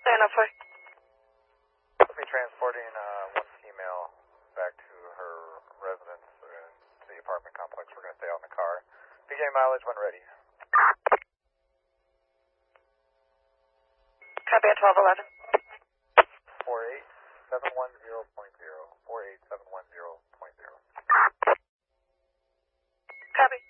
Stand up, please. We'll be transporting one female back to her residence to the apartment complex. We're going to stay out in the car. Begin mileage when ready. Copy at 1211. 48710.0. 48710.0. Copy.